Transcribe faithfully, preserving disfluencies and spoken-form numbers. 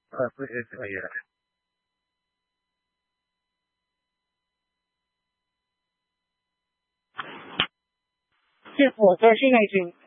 呃，不是可以了。 是我的是内军。